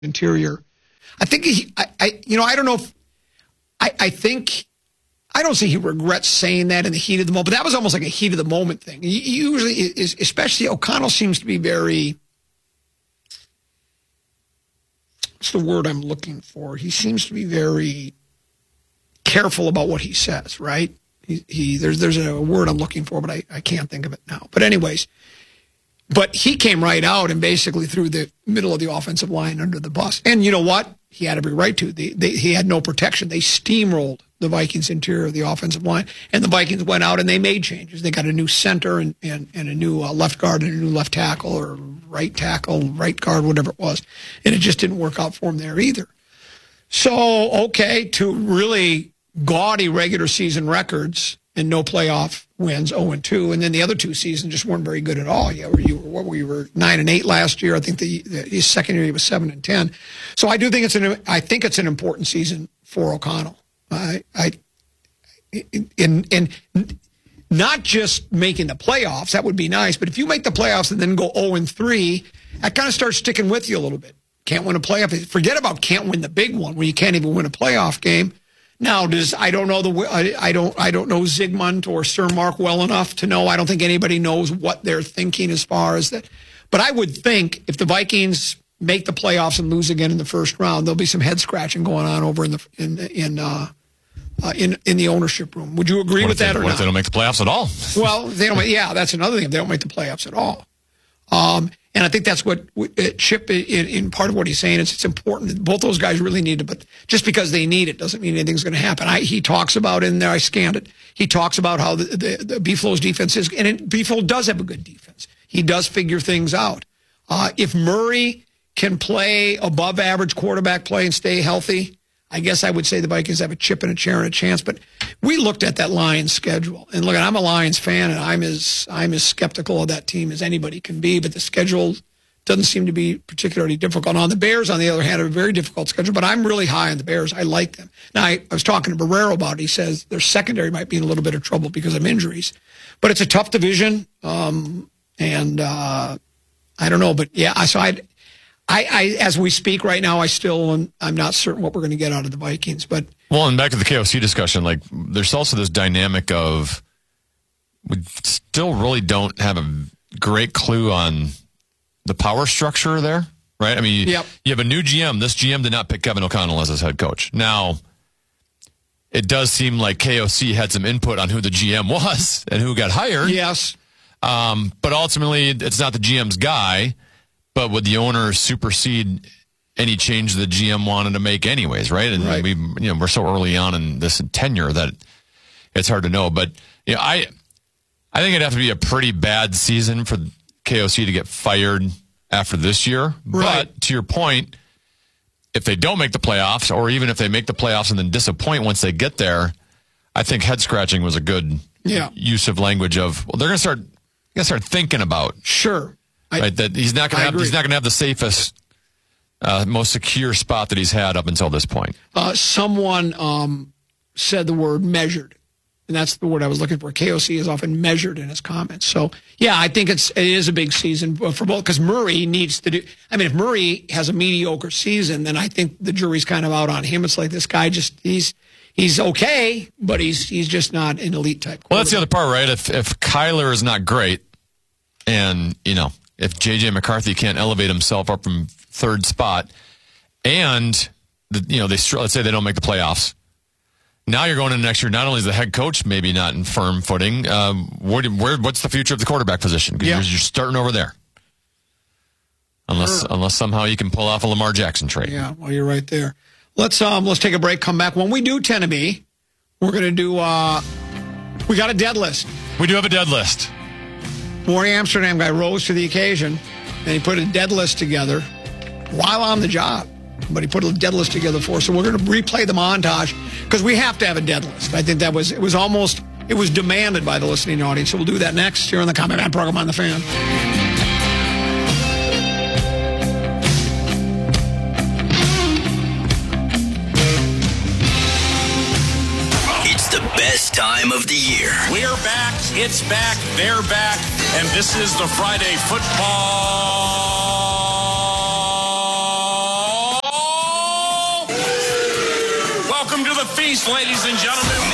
interior. I think I don't know if I don't see he regrets saying that in the heat of the moment, but that was almost like a heat of the moment thing. He usually is, especially O'Connell seems to be very, what's the word I'm looking for? He seems to be very careful about what he says, right? There's a word I'm looking for, but I can't think of it now. But anyways, but he came right out and basically threw the middle of the offensive line under the bus. And you know what? He had every right to. He had no protection. They steamrolled the Vikings interior of the offensive line, and the Vikings went out and they made changes. They got a new center and a new left guard and a new left tackle or right tackle, right guard, whatever it was. And it just didn't work out for him there either. So, okay, to really gaudy regular season records and no playoff wins, 0-2, and then the other two seasons just weren't very good at all. Yeah, we were 9-8 last year. I think his second year he was 7-10. So I do think it's an important season for O'Connell. And not just making the playoffs, that would be nice, but if you make the playoffs and then go 0-3, that kind of starts sticking with you a little bit. Can't win a playoff. Forget about can't win the big one where you can't even win a playoff game. Now, I don't know Zygmunt or Sir Mark well enough to know. I don't think anybody knows what they're thinking as far as that. But I would think if the Vikings make the playoffs and lose again in the first round, there'll be some head scratching going on over in the ownership room. Would you agree with that or not? What if they don't make the playoffs at all? Well, they don't. Yeah, that's another thing. If they don't make the playoffs at all. And I think that's what Chip, in part of what he's saying, is it's important. Both those guys really need it, but just because they need it doesn't mean anything's going to happen. He talks about in there, I scanned it, he talks about how the Beeflo's defense is, and Beeflo does have a good defense. He does figure things out. If Murray can play above average quarterback play and stay healthy, I guess I would say the Vikings have a chip in a chair and a chance. But we looked at that Lions schedule, and look, I'm a Lions fan, and I'm as skeptical of that team as anybody can be. But the schedule doesn't seem to be particularly difficult. Now, the Bears, on the other hand, have a very difficult schedule, but I'm really high on the Bears. I like them. Now, I was talking to Barrero about it. He says their secondary might be in a little bit of trouble because of injuries, but it's a tough division, and I don't know. But yeah, so I as we speak right now, I'm not certain what we're going to get out of the Vikings. But well, and back to the KOC discussion, like there's also this dynamic of we still really don't have a great clue on the power structure there, right? I mean, you have a new GM. This GM did not pick Kevin O'Connell as his head coach. Now, it does seem like KOC had some input on who the GM was and who got hired. Yes. But ultimately, it's not the GM's guy. But would the owner supersede any change the GM wanted to make anyways, right? And right. We're so early on in this tenure that it's hard to know. But I think it'd have to be a pretty bad season for KOC to get fired after this year. Right. But to your point, if they don't make the playoffs, or even if they make the playoffs and then disappoint once they get there, I think head scratching was a good use of language of, well, they're going to start thinking about. Sure. Right, that he's not going to have the safest, most secure spot that he's had up until this point. Someone said the word measured, and that's the word I was looking for. KOC is often measured in his comments. So yeah, I think it is a big season for both because Murray needs to do. I mean, if Murray has a mediocre season, then I think the jury's kind of out on him. It's like this guy he's okay, but he's just not an elite type. Well, that's the other part, right? If Kyler is not great, and if J.J. McCarthy can't elevate himself up from third spot, and let's say they don't make the playoffs, now you're going into next year. Not only is the head coach maybe not in firm footing, what's the future of the quarterback position? Because you're starting over there, unless somehow you can pull off a Lamar Jackson trade. Yeah, well, you're right there. Let's take a break. Come back when we do 10 to me. We're going to do. We got a dead list. We do have a dead list. Maury Amsterdam guy rose to the occasion, and he put a dead list together while on the job. But he put a dead list together for us. So we're going to replay the montage because we have to have a dead list. I think it was demanded by the listening audience. So we'll do that next here on the Comment Man program on The Fan. Best time of the year. We're back. It's back. They're back. And this is the Friday Football Welcome to the feast, ladies and gentlemen.